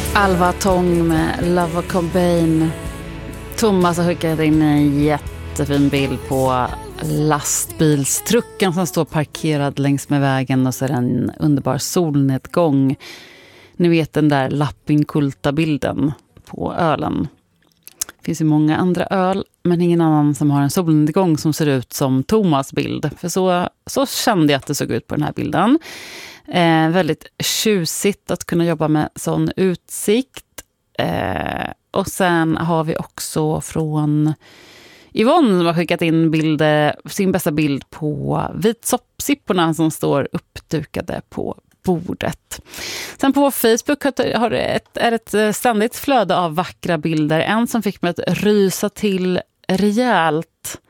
Alva Tång med Love Cobain. Thomas har skickat in en jättefin bild på lastbilstrucken som står parkerad längs med vägen, och så är det en underbar solnedgång. Ni vet den där Lappinkulta-bilden på ölen. Det finns ju många andra öl, men ingen annan som har en solnedgång som ser ut som Thomas bild. För så kände jag att det såg ut på den här bilden. Väldigt tjusigt att kunna jobba med sån utsikt. Och sen har vi också från Yvonne som har skickat in sin bästa bild på vitsoppsipporna som står uppdukade på bordet. Sen på vår Facebook är ett ständigt flöde av vackra bilder. En som fick mig att rysa till rejält.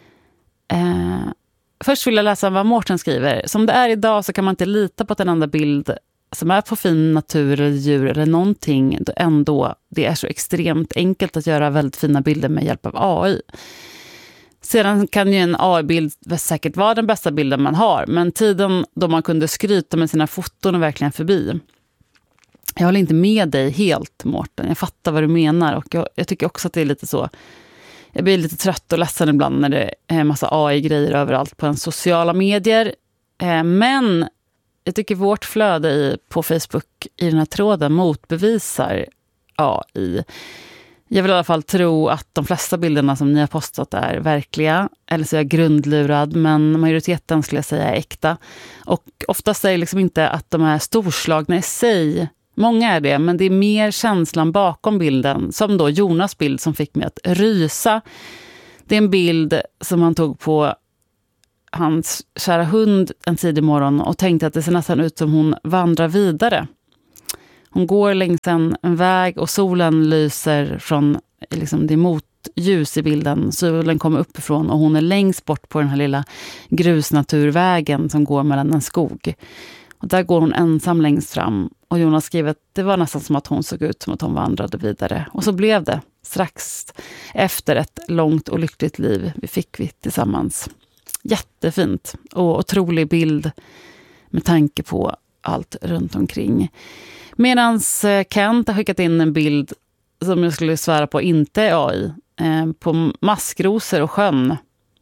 Först vill jag läsa vad Mårten skriver. Som det är idag så kan man inte lita på att en enda bild som är på fin natur eller djur eller någonting ändå. Det är så extremt enkelt att göra väldigt fina bilder med hjälp av AI. Sedan kan ju en AI-bild säkert vara den bästa bilden man har. Men tiden då man kunde skryta med sina foton är verkligen förbi. Jag håller inte med dig helt, Mårten. Jag fattar vad du menar. Och jag tycker också att det är lite så. Jag blir lite trött och ledsen ibland när det är en massa AI-grejer överallt på en sociala medier. Men jag tycker vårt flöde på Facebook i den här tråden motbevisar AI. Jag vill i alla fall tro att de flesta bilderna som ni har postat är verkliga. Eller så är jag grundlurad, men majoriteten skulle jag säga är äkta. Och oftast är det liksom inte att de är storslagna i sig. Många är det, men det är mer känslan bakom bilden. Som då Jonas bild som fick mig att rysa. Det är en bild som han tog på hans kära hund en tidig morgon och tänkte att det ser nästan ut som hon vandrar vidare. Hon går längs en väg och solen lyser från liksom det motljus i bilden. Solen kommer uppifrån och hon är längst bort på den här lilla grusnaturvägen som går mellan en skog. Och där går hon ensam längst fram. Och Jonas skrev att det var nästan som att hon såg ut som att hon vandrade vidare. Och så blev det strax efter ett långt och lyckligt liv fick vi tillsammans. Jättefint och otrolig bild med tanke på allt runt omkring. Medans Kent har skickat in en bild som jag skulle svära på inte är AI. På maskrosor och sjön.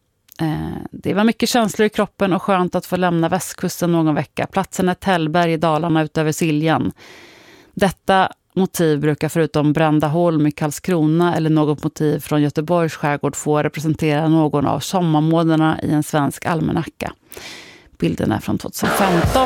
Det var mycket känslor i kroppen och skönt att få lämna västkusten någon vecka. Platsen är Tällberg i Dalarna utöver Siljan. Detta motiv brukar förutom Brändaholm i Karlskrona eller något motiv från Göteborgs skärgård få representera någon av sommarmånaderna i en svensk almanacka. Bilden är från 2015.